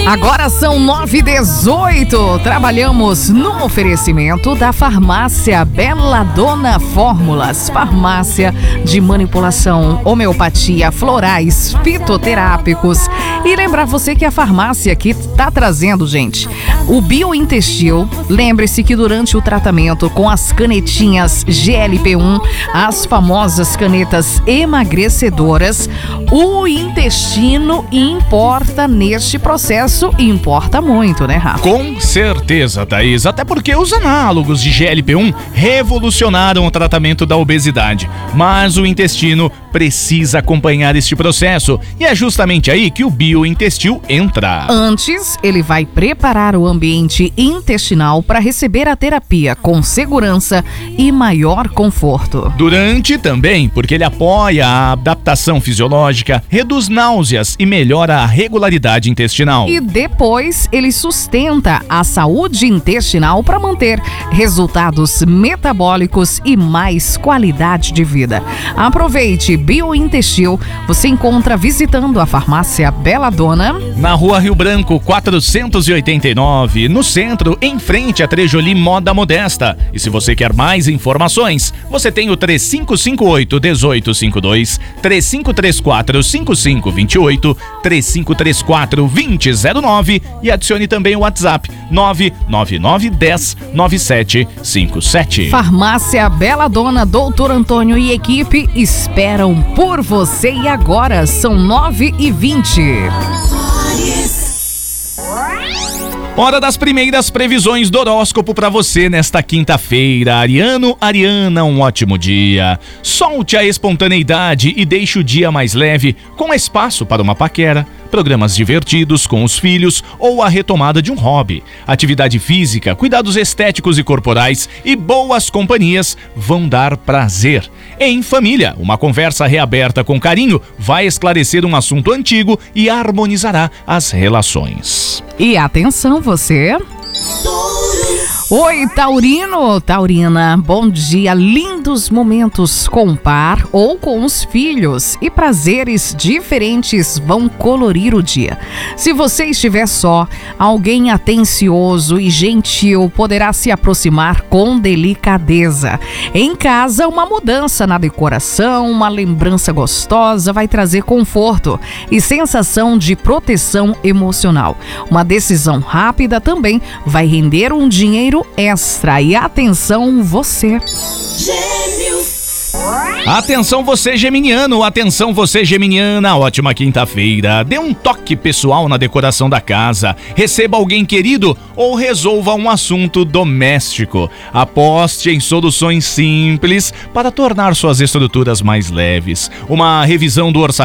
Agora são 9h18. Trabalhamos no oferecimento da farmácia Belladonna Fórmulas. Farmácia de manipulação, homeopatia, florais, fitoterápicos. E lembrar você que a farmácia aqui está trazendo, gente, o Biointestil. Lembre-se que durante o tratamento com as canetinhas GLP-1, as famosas canetas emagrecedoras, o intestino importa neste processo. Importa muito, né, Rafa? Com certeza, Thaís. Até porque os análogos de GLP-1 revolucionaram o tratamento da obesidade. Mas o intestino precisa acompanhar este processo. E é justamente aí que o Biointestil entra. Antes, ele vai preparar o ambiente intestinal para receber a terapia com segurança e maior conforto. Durante também, porque ele apoia a adaptação fisiológica, reduz náuseas e melhora a regularidade intestinal. E depois ele sustenta a saúde intestinal para manter resultados metabólicos e mais qualidade de vida. Aproveite Biointestil, você encontra visitando a farmácia Belladonna na Rua Rio Branco 489, no centro, em frente a Trejoli Moda Modesta. E se você quer mais informações, você tem o 3558-1852, 3534-5528, 3534-2009 e adicione também o WhatsApp 999109757. Farmácia Belladonna, Doutor Antônio e equipe esperam por você. E agora são 9h20. Hora das primeiras previsões do horóscopo para você nesta quinta-feira. Ariano, Ariana, um ótimo dia. Solte a espontaneidade e deixe o dia mais leve, com espaço para uma paquera, programas divertidos com os filhos ou a retomada de um hobby. Atividade física, cuidados estéticos e corporais e boas companhias vão dar prazer. Em família, uma conversa reaberta com carinho vai esclarecer um assunto antigo e harmonizará as relações. E atenção você... Oi, Taurino, Taurina, bom dia, lindos momentos com o par ou com os filhos e prazeres diferentes vão colorir o dia. Se você estiver só, alguém atencioso e gentil poderá se aproximar com delicadeza. Em casa, uma mudança na decoração, uma lembrança gostosa vai trazer conforto e sensação de proteção emocional. Uma decisão rápida também vai render um dinheiro extra. E atenção você. Atenção você geminiano, atenção você geminiana, ótima quinta-feira. Dê um toque pessoal na decoração da casa, receba alguém querido ou resolva um assunto doméstico. Aposte em soluções simples para tornar suas estruturas mais leves. Uma revisão do orçamento